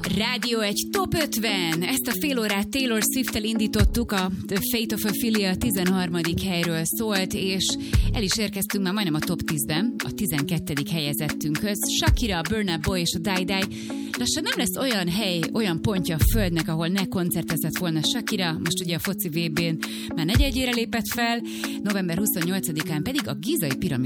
Rádió egy Top 50. Ezt a fél órát Taylor Swift-tel indítottuk, a The Fate of Ophelia 13. helyről szólt, és el is érkeztünk már majdnem a Top 10-ben, a 12. helyezettünkhöz. Shakira, Burna Boy és a Die Die. Lassan nem lesz olyan hely, olyan pontja a földnek, ahol ne koncertezett volna Shakira. Most ugye a foci VB-n már negyedjére lépett fel, november 28-án pedig a Gízai Piramis